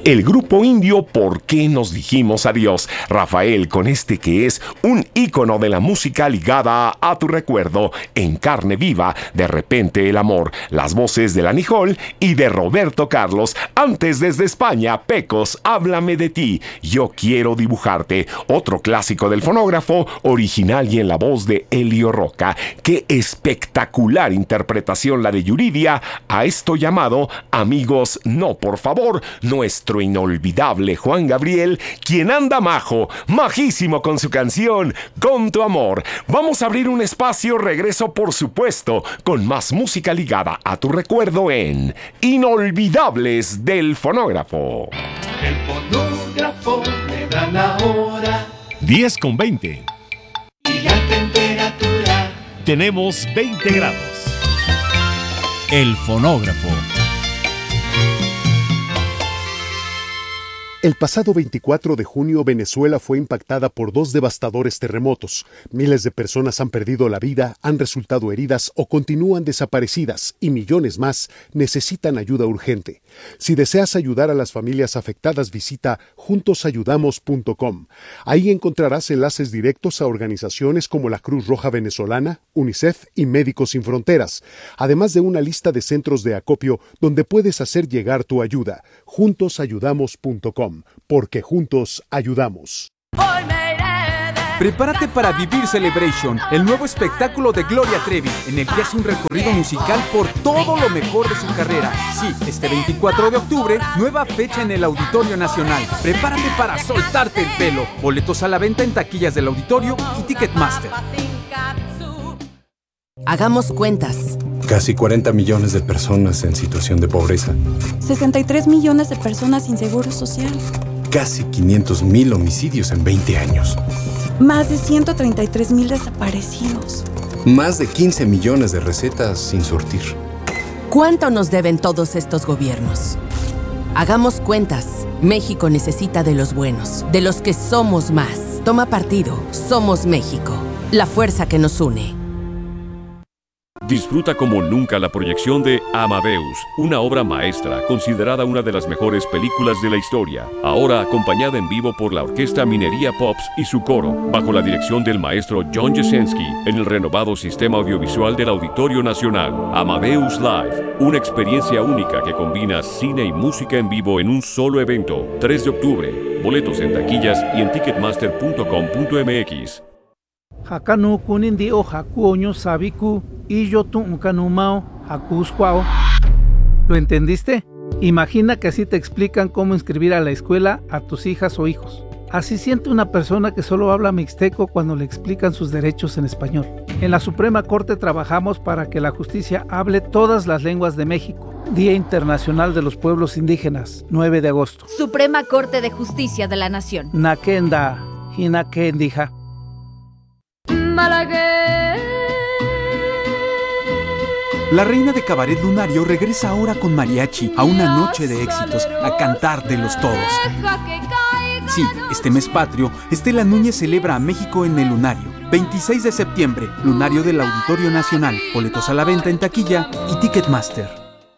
el grupo indio ¿Por qué nos dijimos adiós? Rafael, con este que es un ícono de la música ligada a tu recuerdo, En carne viva, De repente el amor, las voces de Lani Hall y de Roberto Carlos. Antes desde España, Pecos, Háblame de ti, Yo quiero dibujarte, otro clásico del fonógrafo, original y en la voz de Elio Roca. Qué espectacular interpretación la de Yuridia a esto llamado Amigos No, por favor, nuestro inolvidable Juan Gabriel, quien anda majísimo con su canción Con tu amor. Vamos a abrir un espacio, regreso por supuesto, con más música ligada a tu recuerdo en Inolvidables del Fonógrafo. El fonógrafo me da la hora. 10:20. Y la temperatura. Tenemos 20 grados. El fonógrafo. El pasado 24 de junio, Venezuela fue impactada por 2 devastadores terremotos. Miles de personas han perdido la vida, han resultado heridas o continúan desaparecidas y millones más necesitan ayuda urgente. Si deseas ayudar a las familias afectadas, visita juntosayudamos.com. Ahí encontrarás enlaces directos a organizaciones como la Cruz Roja Venezolana, UNICEF y Médicos Sin Fronteras, además de una lista de centros de acopio donde puedes hacer llegar tu ayuda. Juntosayudamos.com. Porque juntos ayudamos. Prepárate para vivir Celebration, el nuevo espectáculo de Gloria Trevi, en el que hace un recorrido musical por todo lo mejor de su carrera. Sí, este 24 de octubre, nueva fecha en el Auditorio Nacional. Prepárate para soltarte el pelo. Boletos a la venta en taquillas del auditorio y Ticketmaster. Hagamos cuentas. Casi 40 millones de personas en situación de pobreza. 63 millones de personas sin seguro social. Casi 500,000 homicidios en 20 años. Más de 133,000 desaparecidos. Más de 15 millones de recetas sin surtir. ¿Cuánto nos deben todos estos gobiernos? Hagamos cuentas. México necesita de los buenos, de los que somos más. Toma partido. Somos México. La fuerza que nos une. Disfruta como nunca la proyección de Amadeus, una obra maestra considerada una de las mejores películas de la historia, ahora acompañada en vivo por la Orquesta Minería Pops y su coro, bajo la dirección del maestro John Jasenski, en el renovado sistema audiovisual del Auditorio Nacional. Amadeus Live, una experiencia única que combina cine y música en vivo en un solo evento. 3 de octubre, boletos en taquillas y en ticketmaster.com.mx. Hakanu kunindi o hakuoño sabiku y yo tu kanumao hakusquao. ¿Lo entendiste? Imagina que así te explican cómo inscribir a la escuela a tus hijas o hijos. Así siente una persona que solo habla mixteco cuando le explican sus derechos en español. En la Suprema Corte trabajamos para que la justicia hable todas las lenguas de México. Día Internacional de los Pueblos Indígenas, 9 de agosto. Suprema Corte de Justicia de la Nación. Nakenda, hinakendija. La reina de cabaret lunario regresa ahora con mariachi a una noche de éxitos, a cantártelos todos. Sí, este mes patrio, Estela Núñez celebra a México en el Lunario. 26 de septiembre, Lunario del Auditorio Nacional. Boletos a la venta en taquilla y Ticketmaster.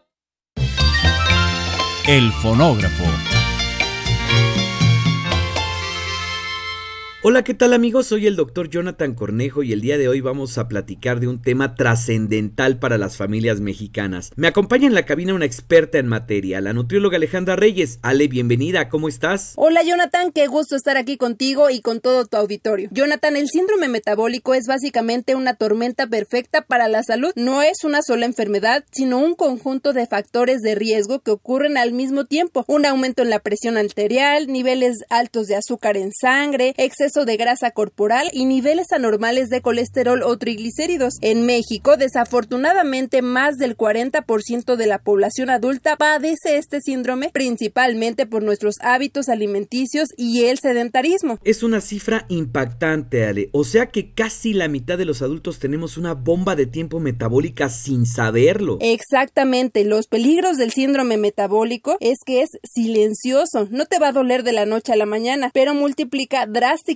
El fonógrafo. Hola, ¿qué tal amigos? Soy el Dr. Jonathan Cornejo y el día de hoy vamos a platicar de un tema trascendental para las familias mexicanas. Me acompaña en la cabina una experta en materia, la nutrióloga Alejandra Reyes. Ale, bienvenida, ¿cómo estás? Hola Jonathan, qué gusto estar aquí contigo y con todo tu auditorio. Jonathan, el síndrome metabólico es básicamente una tormenta perfecta para la salud. No es una sola enfermedad, sino un conjunto de factores de riesgo que ocurren al mismo tiempo. Un aumento en la presión arterial, niveles altos de azúcar en sangre, exceso de grasa corporal y niveles anormales de colesterol o triglicéridos. En México, desafortunadamente, más del 40% de la población adulta padece este síndrome, principalmente por nuestros hábitos alimenticios y el sedentarismo. Es una cifra impactante, Ale. O sea que casi la mitad de los adultos tenemos una bomba de tiempo metabólica sin saberlo. Exactamente. Los peligros del síndrome metabólico es que es silencioso. No te va a doler de la noche a la mañana, pero multiplica drásticamente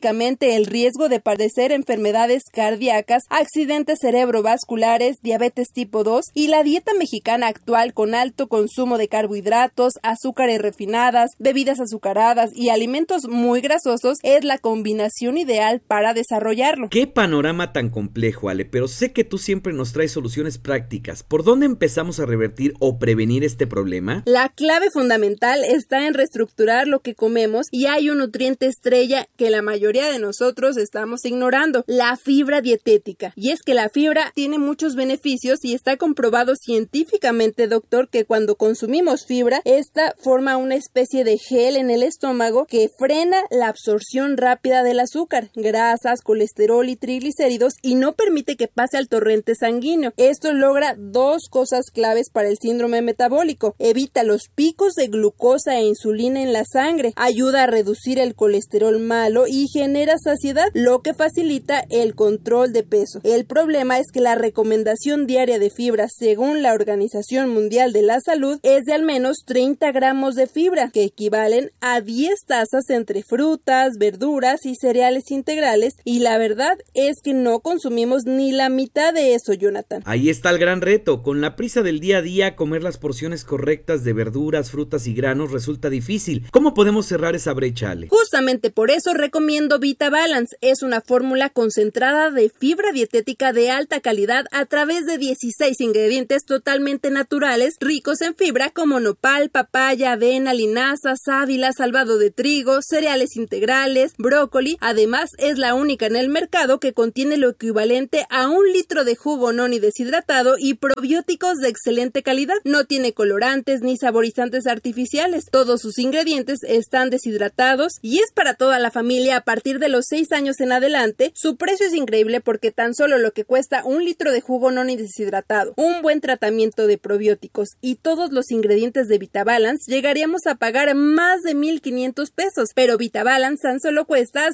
drásticamente el riesgo de padecer enfermedades cardíacas, accidentes cerebrovasculares, diabetes tipo 2 y la dieta mexicana actual con alto consumo de carbohidratos, azúcares refinadas, bebidas azucaradas y alimentos muy grasosos es la combinación ideal para desarrollarlo. Qué panorama tan complejo, Ale, pero sé que tú siempre nos traes soluciones prácticas. ¿Por dónde empezamos a revertir o prevenir este problema? La clave fundamental está en reestructurar lo que comemos y hay un nutriente estrella que la mayoría de nosotros estamos ignorando, la fibra dietética. Y es que la fibra tiene muchos beneficios y está comprobado científicamente, doctor, que cuando consumimos fibra, esta forma una especie de gel en el estómago que frena la absorción rápida del azúcar, grasas, colesterol y triglicéridos y no permite que pase al torrente sanguíneo. Esto logra dos cosas claves para el síndrome metabólico: evita los picos de glucosa e insulina en la sangre, ayuda a reducir el colesterol malo y genera saciedad, lo que facilita el control de peso. El problema es que la recomendación diaria de fibra, según la Organización Mundial de la Salud, es de al menos 30 gramos de fibra, que equivalen a 10 tazas entre frutas, verduras y cereales integrales, y la verdad es que no consumimos ni la mitad de eso, Jonathan. Ahí está el gran reto. Con la prisa del día a día, comer las porciones correctas de verduras, frutas y granos resulta difícil. ¿Cómo podemos cerrar esa brecha, Ale? Justamente por eso recomiendo VitaBalance. Es una fórmula concentrada de fibra dietética de alta calidad a través de 16 ingredientes totalmente naturales, ricos en fibra como nopal, papaya, avena, linaza, sábila, salvado de trigo, cereales integrales, brócoli. Además, es la única en el mercado que contiene lo equivalente a 1 litro de jugo noni deshidratado y probióticos de excelente calidad. No tiene colorantes ni saborizantes artificiales. Todos sus ingredientes están deshidratados y es para toda la familia a partir de los 6 años en adelante. Su precio es increíble porque tan solo lo que cuesta 1 litro de jugo noni deshidratado, un buen tratamiento de probióticos y todos los ingredientes de VitaBalance, llegaríamos a pagar más de 1,500 pesos, pero VitaBalance tan solo cuesta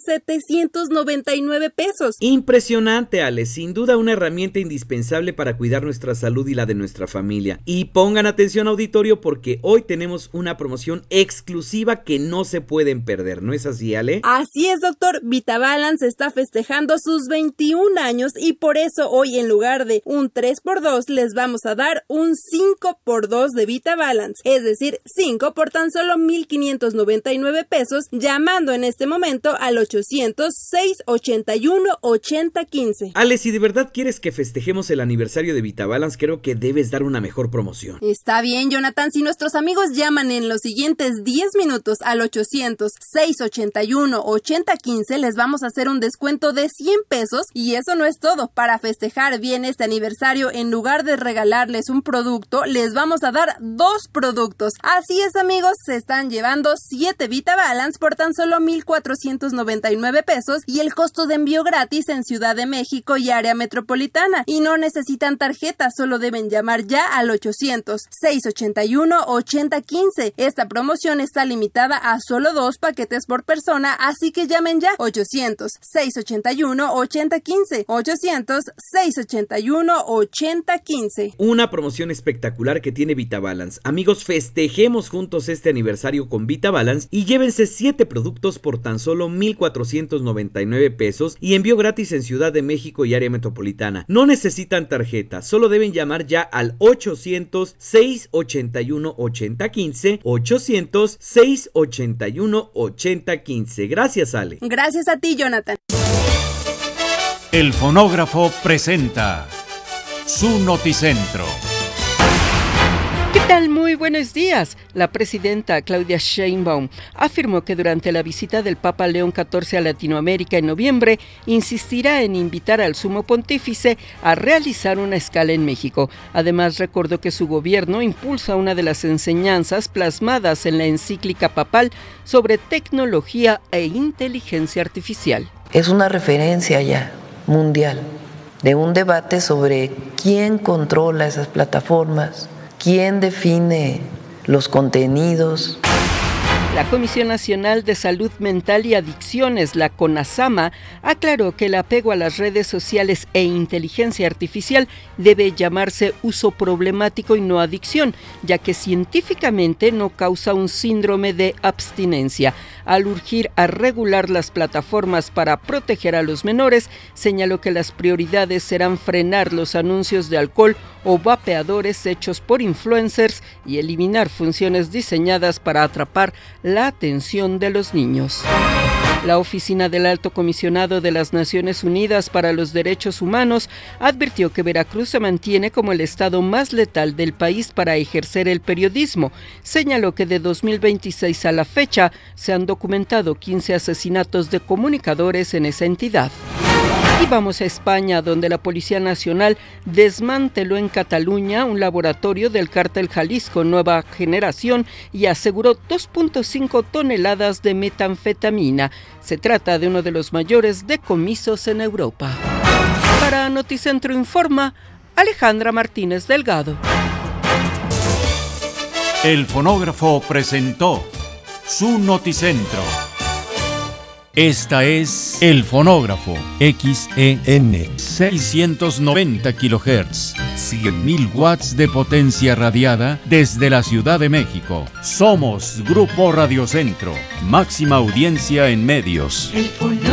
799 pesos. Impresionante, Ale, sin duda una herramienta indispensable para cuidar nuestra salud y la de nuestra familia. Y pongan atención, auditorio, porque hoy tenemos una promoción exclusiva que no se pueden perder, ¿no es así, Ale? Así es, doctor. VitaBalance está festejando sus 21 años y por eso hoy, en lugar de un 3x2, les vamos a dar un 5x2 de VitaBalance, es decir, 5 por tan solo 1,599 pesos, llamando en este momento al 800-681-8015. Ale, si de verdad quieres que festejemos el aniversario de VitaBalance, creo que debes dar una mejor promoción. Está bien, Jonathan. Si nuestros amigos llaman en los siguientes 10 minutos al 800-681-8015, les vamos a hacer un descuento de 100 pesos. Y eso no es todo. Para festejar bien este aniversario, en lugar de regalarles un producto, les vamos a dar 2 productos. Así es, amigos, se están llevando 7 VitaBalance por tan solo 1,499 pesos y el costo de envío gratis en Ciudad de México y área metropolitana. Y no necesitan tarjeta, solo deben llamar ya al 800-681-8015. Esta promoción está limitada a solo 2 paquetes por persona, así que llamen ya. 800-681-8015. 800-681-8015. Una promoción espectacular que tiene VitaBalance. Amigos, festejemos juntos este aniversario con VitaBalance y llévense 7 productos por tan solo 1,499 pesos y envío gratis en Ciudad de México y área metropolitana. No necesitan tarjeta, solo deben llamar ya al 800-681-8015. 800-681-8015. Gracias, Ale. Gracias a ti, Jonathan. El Fonógrafo presenta su Noticentro. ¿Qué tal? Muy buenos días. La presidenta Claudia Sheinbaum afirmó que durante la visita del Papa León XIV a Latinoamérica en noviembre, insistirá en invitar al Sumo Pontífice a realizar una escala en México. Además, recordó que su gobierno impulsa una de las enseñanzas plasmadas en la encíclica papal sobre tecnología e inteligencia artificial. Es una referencia ya mundial de un debate sobre quién controla esas plataformas, quién define los contenidos. La Comisión Nacional de Salud Mental y Adicciones, la CONASAMA, aclaró que el apego a las redes sociales e inteligencia artificial debe llamarse uso problemático y no adicción, ya que científicamente no causa un síndrome de abstinencia. al urgir a regular las plataformas para proteger a los menores, señaló que las prioridades serán frenar los anuncios de alcohol o vapeadores hechos por influencers y eliminar funciones diseñadas para atrapar la atención de los niños. La Oficina del Alto Comisionado de las Naciones Unidas para los Derechos Humanos advirtió que Veracruz se mantiene como el estado más letal del país para ejercer el periodismo. Señaló que de 2026 a la fecha se han documentado 15 asesinatos de comunicadores en esa entidad. Y vamos a España, donde la Policía Nacional desmanteló en Cataluña un laboratorio del cártel Jalisco Nueva Generación y aseguró 2.5 toneladas de metanfetamina. Se trata de uno de los mayores decomisos en Europa. Para Noticentro Informa, Alejandra Martínez Delgado. El fonógrafo presentó su Noticentro. Esta es El Fonógrafo, XEN 690 kHz, 100.000 watts de potencia radiada desde la Ciudad de México. Somos Grupo Radio Centro, máxima audiencia en medios.